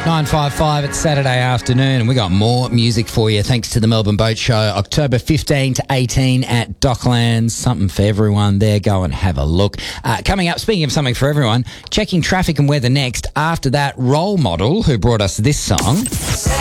9:55, it's Saturday afternoon and we got more music for you thanks to the Melbourne Boat Show, October 15 to 18 at Docklands. Something for everyone there. Go and have a look. Coming up, speaking of something for everyone, checking traffic and weather next. After that, Role Model, who brought us this song.